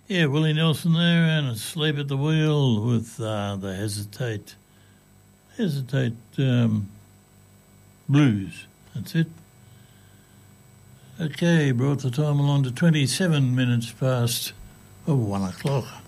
Yeah, Willie Nelson there and Asleep at the Wheel with the Hesitate Blues. That's it. Okay, brought the time along to 27 minutes past 1 o'clock.